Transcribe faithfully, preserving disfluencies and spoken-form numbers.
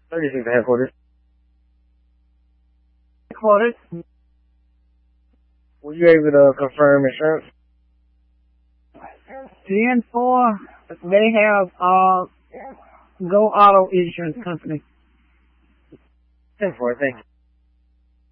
thirty-six to headquarters. Headquarters. Were you able to confirm insurance? The N four, they have, uh, Go Auto Insurance Company. ten four, thank you.